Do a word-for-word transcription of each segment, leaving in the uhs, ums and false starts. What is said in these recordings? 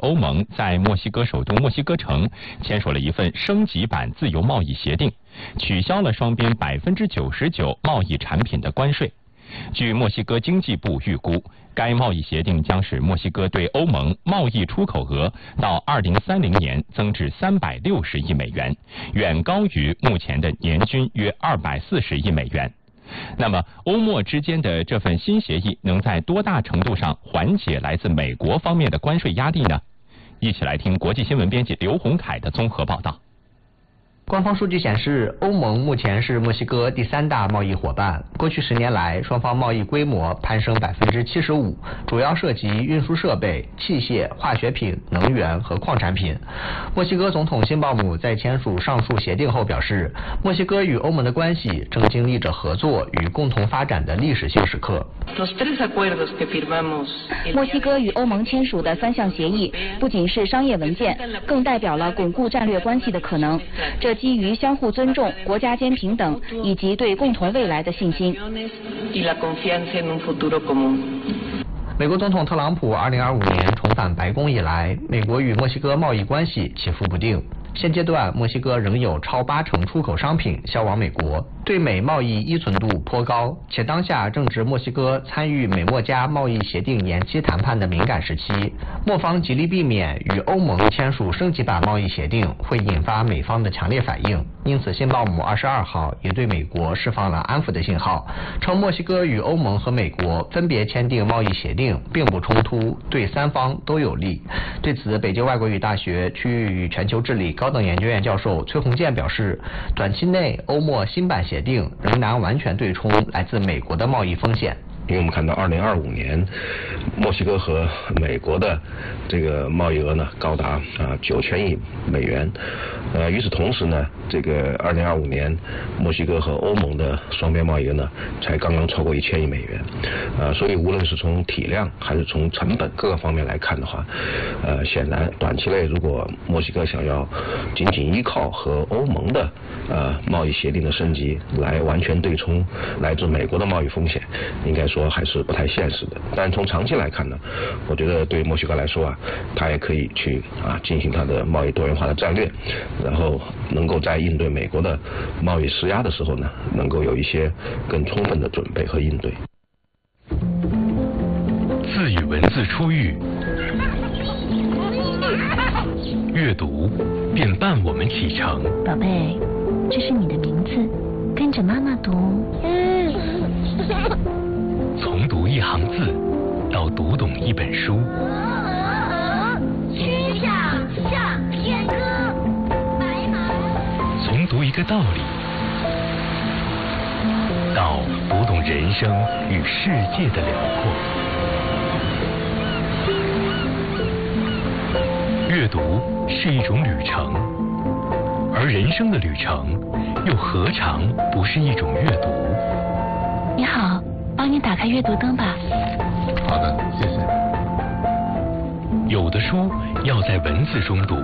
欧盟在墨西哥首都墨西哥城签署了一份升级版自由贸易协定，取消了双边百分之九十九贸易产品的关税。据墨西哥经济部预估，该贸易协定将使墨西哥对欧盟贸易出口额到二零三零年增至三百六十亿美元，远高于目前的年均约二百四十亿美元。那么，欧墨之间的这份新协议能在多大程度上缓解来自美国方面的关税压力呢？一起来听国际新闻编辑刘洪凯的综合报道。 官方数据显示，欧盟目前是墨西哥第三大贸易伙伴。过去十年来，双方贸易规模攀升百分之七十五，主要涉及运输设备、器械、化学品、能源和矿产品。墨西哥总统辛鲍姆在签署上述协定后表示，墨西哥与欧盟的关系正经历着合作与共同发展的历史性时刻。 墨西哥与欧盟签署的三项协议不仅是商业文件，更代表了巩固战略关系的可能。这基于相互尊重、国家间平等以及对共同未来的信心。 美国总统特朗普二零二五年重返白宫以来，美国与墨西哥贸易关系起伏不定。现阶段，墨西哥仍有超八成出口商品销往美国，对美贸易依存度颇高，且当下正值墨西哥参与美墨加贸易协定延期谈判的敏感时期，墨方极力避免与欧盟签署升级版贸易协定会引发美方的强烈反应，因此辛鲍姆二十二号也对美国释放了安抚的信号，称墨西哥与欧盟和美国分别签订贸易协定并不冲突，对三方都有利。对此，北京外国语大学区域与全球治理高等研究院教授崔洪建表示，短期内欧墨新版协定仍难完全对冲来自美国的贸易风险。 因为我们看到二零二五年墨西哥和美国的这个贸易额呢高达啊九千亿美元，呃与此同时呢，这个二零二五年墨西哥和欧盟的双边贸易额呢才刚刚超过一千亿美元，呃所以无论是从体量还是从成本各个方面来看的话，呃显然短期内如果墨西哥想要仅仅依靠和欧盟的呃贸易协定的升级来完全对冲来自美国的贸易风险，应该说说还是不太现实的。但从长期来看呢，我觉得对墨西哥来说啊，它也可以去啊进行它的贸易多元化的战略，然后能够在应对美国的贸易施压的时候呢，能够有一些更充分的准备和应对。 字与文字初遇，阅读便伴我们启程。 宝贝，这是你的名字，跟着妈妈读。 从读一行字到读懂一本书， 曲项向天歌，白马。 从读一个道理到读懂人生与世界的辽阔。阅读是一种旅程，而人生的旅程又何尝不是一种阅读？ 你好，帮你打开阅读灯吧。 好的，谢谢。 有的书要在文字中读，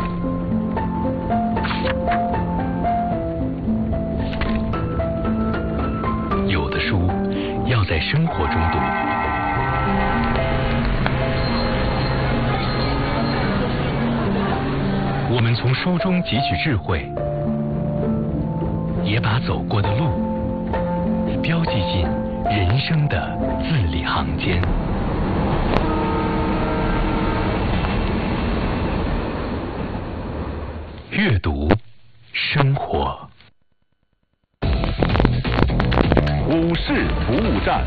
有的书要在生活中读。我们从书中汲取智慧，也把走过的路标记进人生的字里行间。阅读，生活。 股市服务站。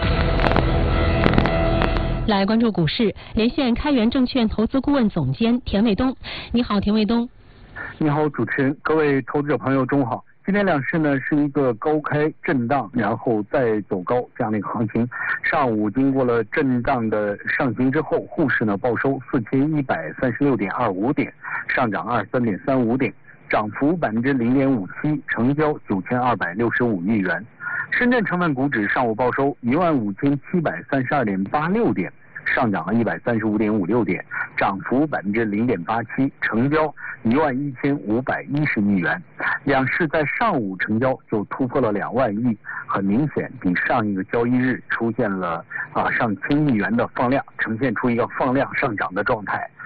来关注股市，连线开源证券投资顾问总监田卫东。你好，田卫东。 你好，主持人，各位投资者朋友，中午好。今天两市呢是一个高开震荡，然后再走高这样的一个行情。上午经过了震荡的上行之后，沪市呢报收四千一百三十六点二五点，上涨二十三点三五点，涨幅百分之零点五七，成交九千二百六十五亿元。深圳成分股指上午报收一万五千七百三十二点八六点，上涨了一百三十五点五六点，涨幅百分之零点八七，成交一万一千五百一十亿元。两市在上午成交就突破了两万亿，很明显比上一个交易日出现了啊上千亿元的放量，呈现出一个放量上涨的状态。